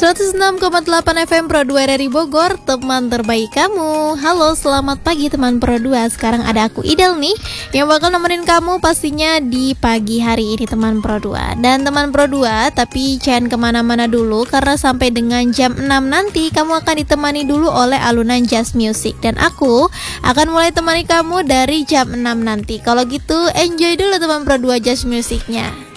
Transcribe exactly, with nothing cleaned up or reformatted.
seratus enam koma delapan F M Pro dua dari Bogor, teman terbaik kamu. Halo, selamat pagi teman Pro dua. Sekarang ada aku Idel nih yang bakal nemenin kamu pastinya di pagi hari ini teman Pro dua. Dan teman Pro dua, tapi jangan kemana-mana dulu karena sampai dengan jam enam nanti kamu akan ditemani dulu oleh alunan jazz music. Dan aku akan mulai temani kamu dari jam enam nanti. Kalau gitu enjoy dulu teman Pro dua jazz musiknya.